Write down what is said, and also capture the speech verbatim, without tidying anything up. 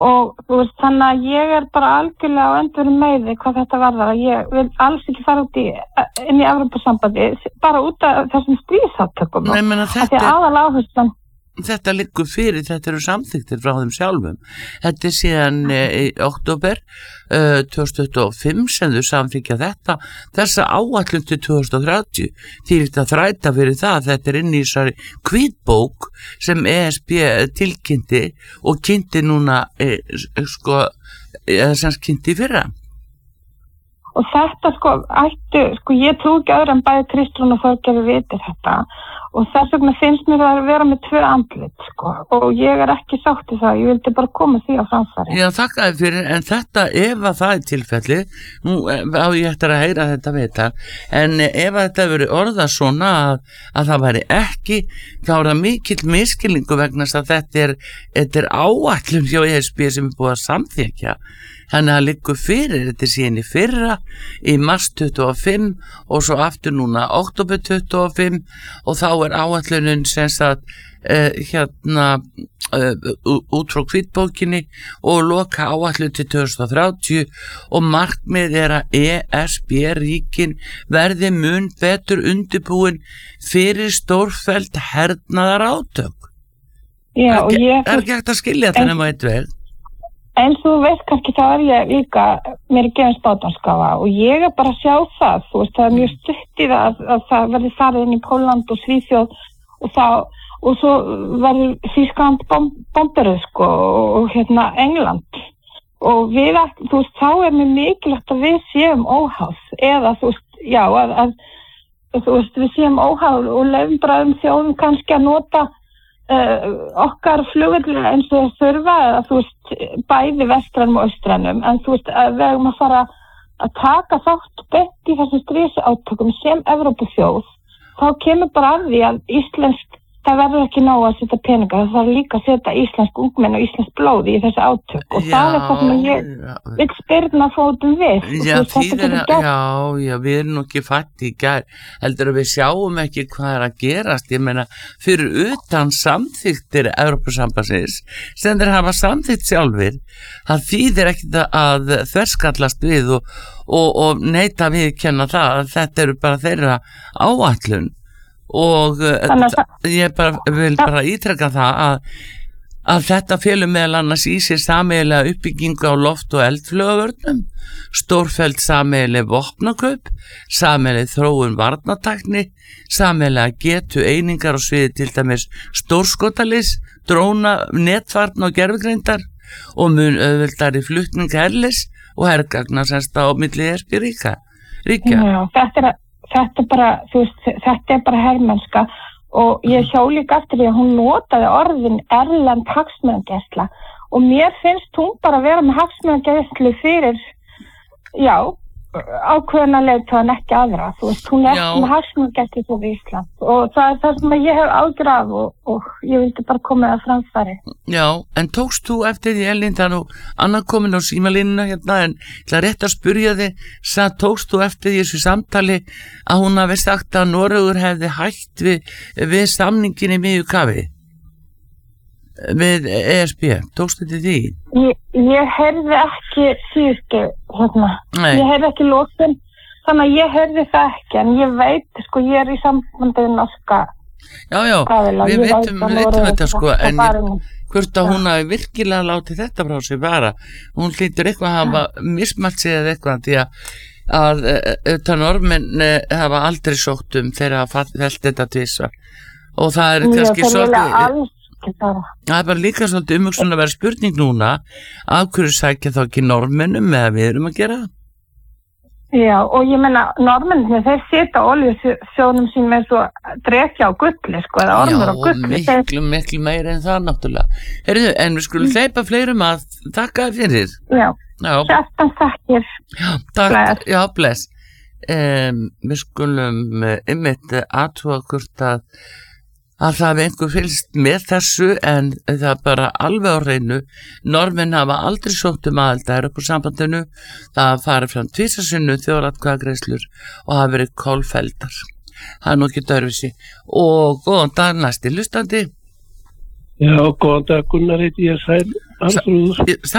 og þú veist, þannig að ég er bara algjörlega á endurinn með því hvað þetta varðar, að ég vil alls ekki fara út í, inn í Evrópusambandi, bara út af þessum stríðsátökum. Nei, menn að þetta... Þetta er aðal áherslan. Þetta liggur fyrir, þetta eru samþykktir frá þeim sjálfum. Þetta er síðan í október uh, tvö þúsund tuttugu og fimm sem þau samþykkja þetta, þessa áætlun til tvö þúsund þrjátíu. Því þetta þræta fyrir það, þetta er inn í þessari hvítbók sem E S B tilkynnti og kynnti núna eh, sko, eða sem kynnti fyrra. Og þetta sko, ættu, sko ég trú ekki öðru en bæði Kristrún og Þorgerður vitir þetta og þess vegna finnst mér að vera með tvö andlit sko og ég er ekki sátt í það, ég vildi bara koma því á framfæri. Já, þakka þér fyrir, en þetta ef að það er tilfelli, nú á ég eftir að heyra þetta vita, en ef að þetta verið orðað svona að, að það væri ekki, þá er það mikill miskilningu vegna þess að þetta er, þetta er áætlun hjá E S B sem er búið að samþykkja. Þannig að liggur fyrir, þetta er síðan í fyrra, í mars tuttugu og fimm og svo aftur núna október tuttugu og fimm og þá er áætlunin sem sagt uh, hérna uh, út frá hvítbókinni og loka áætlun til tvö þúsund þrjátíu og markmið er að E S B ríkin verði mun betur undirbúin fyrir stórfelld hernaðar átök. Já, og ég... Það er ekki hægt að skilja þetta nema eitt vel. En þú veist kannski þá er ég líka, mér er gefin spátanskafa og ég er bara að sjá það, þú veist, það er mjög stutt í það að, að það verði farið inn í Pólland og Svíþjóð og þá, og svo verður Þýskaland bomberuð sko og, og hérna England og við, þú veist, þá er mér mikilvægt að við séum óháð eða þú veist, já, að, að þú veist, við séum óháð og lefum bara um þjóðum kannski að nota Uh, okkar flugvellir eins og þurfa að þú veist bæði vestrænum og austrænum en þú veist að við erum að fara að taka þátt beint í þessum stríðsátökum sem Evrópuþjóð þá kemur bara að því að íslensk það verður ekki nóg að setja peninga það þarf líka að setja íslensk ungmenn og íslensk blóð í þessi átök og já, það er það sem ég vil spyrna fótum við já, er, já, já, við erum nú ekki fætt í gær heldur að við sjáum ekki hvað er að gerast ég meina fyrir utan samþykktir Evrópusambandsins sem þeir hafa samþykkt sjálfir það þýðir ekki að þverskallast við og, og, og neita við kenna það að þetta eru bara þeirra áætlun og uh, ég bara, vil bara ítreka það að, að þetta felur meðal annars í sér sameiginlega uppbyggingu á loft- og eldflugavörnum, stórfelld sameiginleg vopnakaup, sameiginleg þróun varnartækni, sameiginlega getu einingar og sviði til dæmis stórskotalis, dróna, netvarn og gerfugreindar og mun auðveldari flutning herlis og hergagna semst á milli E S B ríka. ríkja. Já, þetta er að Þetta er bara, þú veist, þetta er bara hermennska og ég hjá líka eftir því að hún notaði orðin erlend hagsmunagæsla og mér finnst hún bara að vera með hagsmunagæslu fyrir, já, ákveðna leiðtoga en ekki aðra, þú veist, hún er með hagsmunagæslu fyrir Ísland og það er það sem ég hef ágjur af og, og ég vildi bara koma það framfæri. Já, en tókst þú eftir því Elín þannig og annar komin á símalínuna hérna en ég ætla rétt að spyrja þig, sað tókst þú eftir því þessu samtali að hún hafi sagt að Noregur hefði hætt við, við samningin í miðju kafi við E S B, tókstu til því? Ég, ég heyrði ekki síðustu, hérna, Nei. ég heyrði ekki lókin, þannig að ég heyrði það ekki, en ég veit, sko, ég er í sambandi við norska. Já, já, Gæðilega. við veitum, veitum þetta, sko, en ég, hvort að ja. hún hafi virkilega látið þetta frá sig bara, hún hlýtur eitthvað að hafa ja. mismælt sig eða eitthvað, því að, að auðvitað normenn hafa aldrei sótt um þegar að fælt þetta tvisvar, og það er kannski svolítið... Það er bara líka svolítið umhugsun að vera spurning núna af hverju sækja þá ekki normennum með að við erum að gera það? Já, og ég menna normennir þeir setja olíusjónum sín með svo drekja á gulli, sko, eða ormur á gulli. Já, miklu, miklu meira en það náttúrulega. Heyrðu, en við skulum hleypa fleirum að þakka þér fyrir. Já, hjartan þakkir. Já, takk, já, bless. Um, við skulum einmitt athuga hvort að að það hefði einhver fylgst með þessu en það er bara alveg á hreinu normenn hafa aldrei sótt um aðild að Evrópusambandinu, það farið fram tvisvarsinnum þjóðaratkvæðagreiðslur og hafa verið kolfelldar það er nú ekki dörfisi og góðan dag næsti hlustandi. Já, góðan dag Gunnar heiti ég sæl Arnþrúður.